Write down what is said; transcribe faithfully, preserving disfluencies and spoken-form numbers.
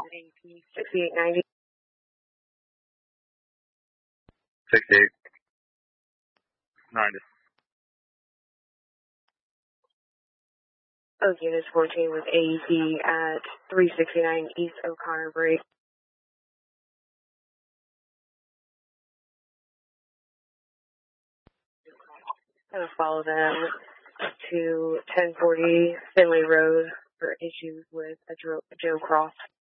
A P sixty-eight ninety. sixty-eight ninety. Oak Units fourteen with A E P at three sixty-nine East O'Connor Break. Gonna follow them to ten forty Finley Road for issues with a Joe Cross.